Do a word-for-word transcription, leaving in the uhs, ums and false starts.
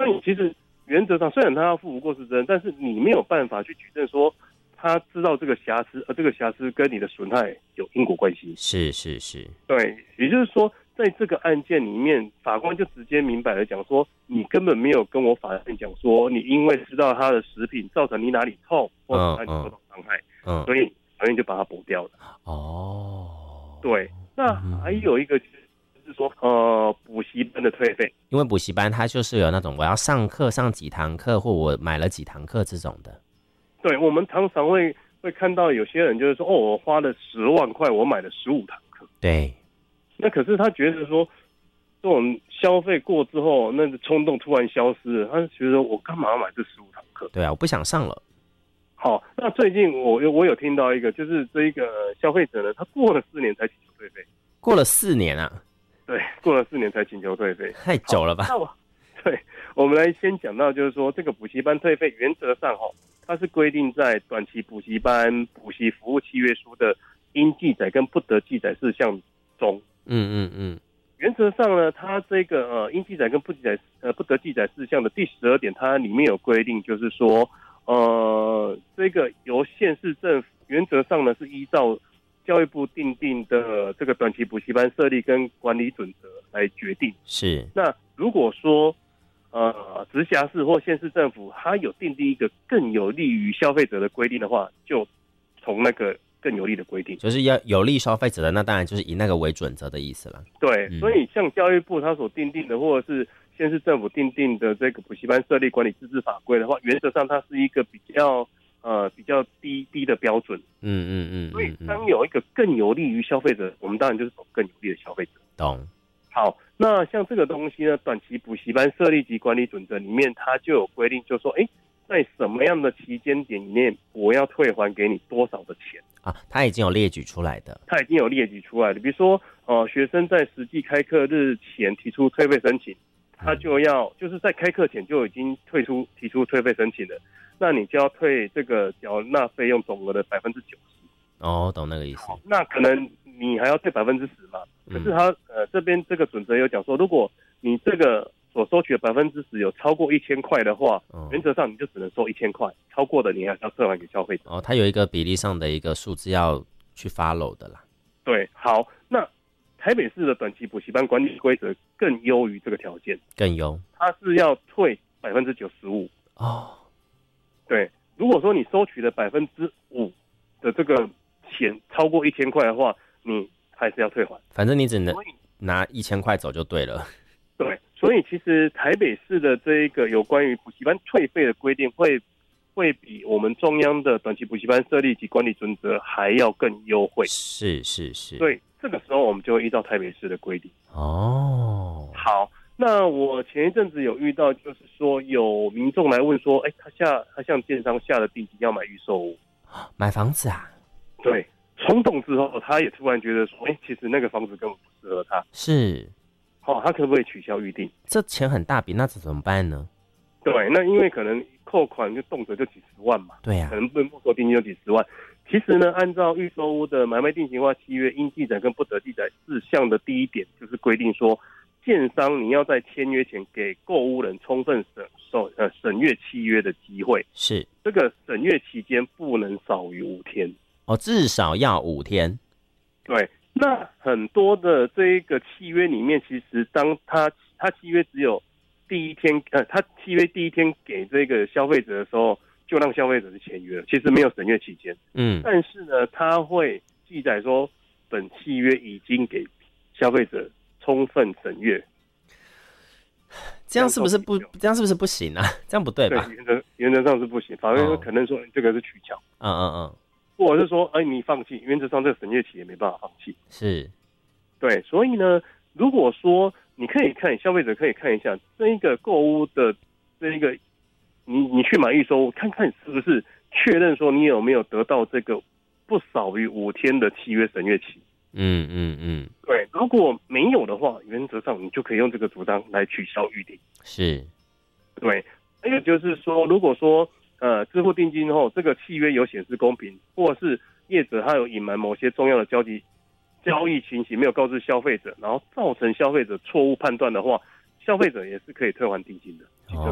所以其实原则上虽然他要负无过失责任，但是你没有办法去举证说他知道这个瑕疵，而这个瑕疵跟你的损害有因果关系。 是是是， 对，也就是说，在这个案件里面，法官就直接明白的讲说，你根本没有跟我法院讲说，你因为知道他的食品造成你哪里痛，或者让你受到伤害，嗯嗯，所以法院就把它驳掉了。哦，对，那还有一个就是说，呃，补习班的退费， 因为补习班它就是有那种我要上课上几堂课，或我买了几堂课这种的。 对，我们常常会会看到有些人就是说，哦，我花了十万块，我买了十五堂课。 对， 那可是他觉得说，这种消费过之后，那个冲动突然消失了，他就觉得我干嘛要买这十五堂课？ 对啊，我不想上了。 好，那最近我我有听到一个，就是这一个消费者呢，他过了四年才请求退费。 过了四年啊？ 对，过了四年才请求退费， 太久了吧？ 那我对，我们来先讲到，就是说这个补习班退费原则上哈，它是规定在短期补习班补习服务契约书的应记载跟不得记载事项中。嗯嗯嗯。原则上呢，它这个呃应记载跟不记载呃不得记载事项的第十二点，它里面有规定，就是说呃这个由县市政府原则上呢是依照教育部订定的这个短期补习班设立跟管理准则来决定。 是。 那如果说呃直辖市或县市政府它有订定一个更有利于消费者的规定的话，就从那个更有利的规定， 就是要有利消费者的，那当然就是以那个为准则的意思了。 对，嗯、所以像教育部它所订定的，或者是县市政府订定的这个补习班设立管理自治法规的话，原则上它是一个比较呃比较低低的标准。嗯嗯嗯。所以当有一个更有利于消费者，我们当然就是走更有利的消费者。 懂。 好，那像这个东西呢，短期补习班设立及管理准则里面，它就有规定，就说，哎，在什么样的期间点里面，我要退还给你多少的钱啊？它已经有列举出来的， 它已经有列举出来的。比如说，呃，学生在实际开课日前提出退费申请，他就要就是在开课前就已经退出提出退费申请了，那你就要退这个缴纳费用总额的百分之九十。 哦，懂那个意思。 那可能你还要退百分之十嘛？可是他呃这边这个准则有讲说，如果你这个所收取的百分之十有超过一千块的话，哦、原则上你就只能收一千块，超过的你还是要退还给消费者。 哦，它有一个比例上的一个数字要去 follow 的啦。 对，好，那台北市的短期补习班管理规则更优于这个条件， 更优， 它是要退百分之九十五。哦，对，如果说你收取了百分之五的这个钱超过一千块的话，你还是要退还， 反正你只能拿一千块走就对了。 对，所以其实台北市的这一个有关于补习班退费的规定会，会比我们中央的短期补习班设立及管理准则还要更优惠。 是是是。 对，这个时候我们就会依照台北市的规定。哦，好，那我前一阵子有遇到，就是说有民众来问说，哎，他下他向建商下了定金要买预售屋， 买房子啊？ 对。冲动之后，他也突然觉得说，哎、欸，其实那个房子根本不适合他。 是， 好、哦，他可不可以取消预定？ 这钱很大笔，那这怎么办呢？ 对，那因为可能扣款就动辄就几十万嘛。 对呀、啊， 可能不没收定金就几十万。其实呢，按照预售屋的买卖定型化契约应记载跟不得记载事项的第一点，就是规定说，建商你要在签约前给购屋人充分审受呃审阅契约的机会。 是， 这个审阅期间不能少于五天。 哦，至少要五天。 对，那很多的这一个契约里面，其实当他他契约只有第一天，呃，他契约第一天给这个消费者的时候，就让消费者去签约了，其实没有审阅期间。嗯，但是呢，他会记载说，本契约已经给消费者充分审阅。 这样是不是不？这样是不是不行啊？这样不对吧？ 对，原则原则上是不行，法院可能说这个是取巧。嗯嗯嗯。或者是说，哎，你放弃，原则上这个审阅期也没办法放弃。是，对，所以呢，如果说你可以看消费者可以看一下这一个购屋的这一个，你你去买预售屋，看看是不是确认说你有没有得到这个不少于五天的契约审阅期。嗯嗯嗯，对，如果没有的话，原则上你就可以用这个主张来取消预定。是，对，还有就是说，如果说呃，支付定金后，这个契约有显示公平，或者是业者他有隐瞒某些重要的交易交易情形没有告知消费者，然后造成消费者错误判断的话，消费者也是可以退还定金的。